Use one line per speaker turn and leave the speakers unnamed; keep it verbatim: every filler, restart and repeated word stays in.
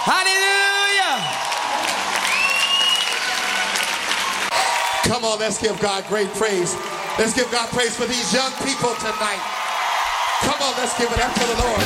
Hallelujah.
Come on, let's give God great praise. Let's give God praise for these young people tonight. Come on, let's give it up to the Lord.